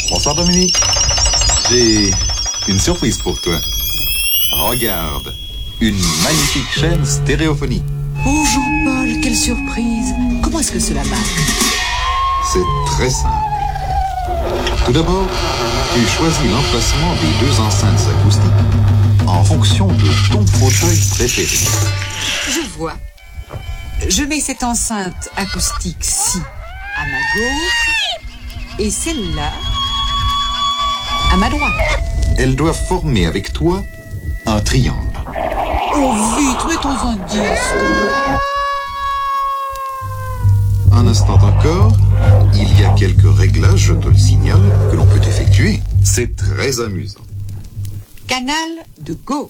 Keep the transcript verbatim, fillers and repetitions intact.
Bonsoir Dominique. J'ai une surprise pour toi. Regarde, une magnifique chaîne stéréophonie. Oh Jean-Paul, quelle surprise. Comment est-ce que cela marche? C'est très simple. Tout d'abord, tu choisis l'emplacement des deux enceintes acoustiques en fonction de ton fauteuil préféré. Je vois. Je mets cette enceinte acoustique-ci à ma gauche et celle-là à ma droite. Elles doivent former avec toi un triangle. Oh vite, mettons un disque. Un instant encore, il y a quelques réglages, je te le signale, que l'on peut effectuer. C'est très amusant. Canal de gauche.